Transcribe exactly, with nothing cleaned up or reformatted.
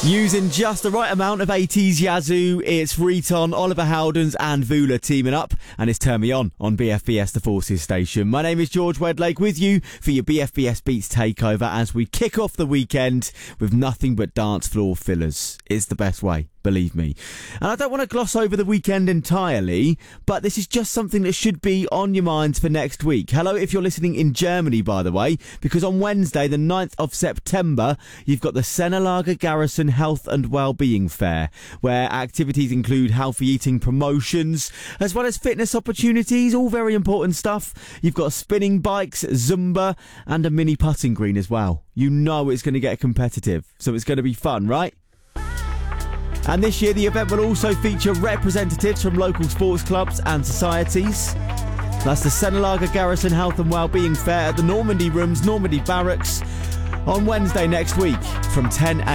Using just the right amount of eighties Yazoo, it's Riton, Oliver Howdens and Vula teaming up, and it's Turn Me On on B F B S The Forces station. My name is George Wedlake with you for your B F B S Beats takeover as we kick off the weekend with nothing but dance floor fillers. It's the best way, believe me. And I don't want to gloss over the weekend entirely, but this is just something that should be on your minds for next week. Hello if you're listening in Germany, by the way, because on Wednesday, the ninth of September, you've got the Senelager Garrison Health and Wellbeing Fair, where activities include healthy eating promotions, as well as fitness opportunities, all very important stuff. You've got spinning bikes, Zumba, and a mini putting green as well. You know it's going to get competitive, so it's going to be fun, right? And this year, the event will also feature representatives from local sports clubs and societies. That's the Senelager Garrison Health and Wellbeing Fair at the Normandy Rooms, Normandy Barracks, on Wednesday next week from ten a m